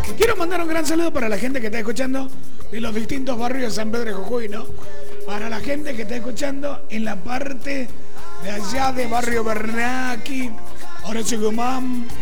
Quiero mandar un gran saludo para la gente que está escuchando de los distintos barrios de San Pedro de Jujuy, ¿no? Para la gente que está escuchando en la parte de allá de Barrio Bernaqui, Horacio Guzmán,